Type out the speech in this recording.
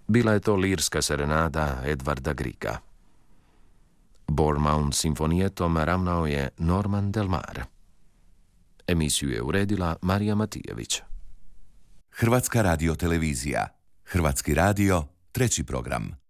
Bila je to lirska serenada Edvarda Griega. Bournemouth simfonijetom ravnao je Norman Del Mar. Emisiju je uredila Marija Matijević. Hrvatska radiotelevizija. Hrvatski radio, 3. program.